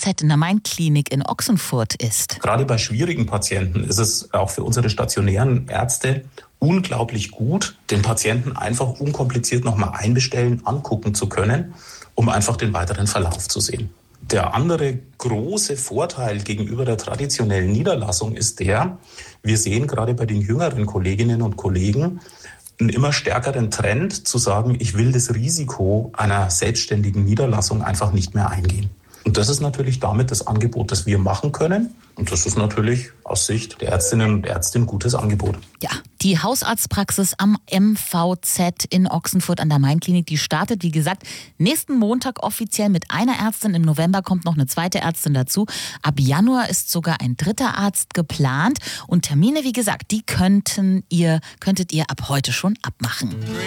MVZ in der Main-Klinik in Ochsenfurt ist. Gerade bei schwierigen Patienten ist es auch für unsere stationären Ärzte unglaublich gut, den Patienten einfach unkompliziert nochmal einbestellen, angucken zu können, um einfach den weiteren Verlauf zu sehen. Der andere große Vorteil gegenüber der traditionellen Niederlassung ist wir sehen gerade bei den jüngeren Kolleginnen und Kollegen einen immer stärkeren Trend zu sagen, ich will das Risiko einer selbstständigen Niederlassung einfach nicht mehr eingehen. Und das ist natürlich damit das Angebot, das wir machen können. Und das ist natürlich aus Sicht der Ärztinnen und Ärzte ein gutes Angebot. Ja, die Hausarztpraxis am MVZ in Ochsenfurt an der Main-Klinik, die startet, wie gesagt, nächsten Montag offiziell mit einer Ärztin. Im November kommt noch eine zweite Ärztin dazu. Ab Januar ist sogar ein dritter Arzt geplant. Und Termine, wie gesagt, die könntet ihr ab heute schon abmachen.